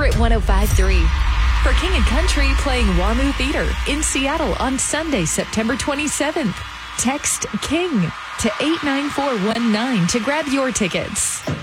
at 105.3. For King and Country playing WAMU Theater in Seattle on Sunday, September 27th. Text KING to 89419 to grab your tickets.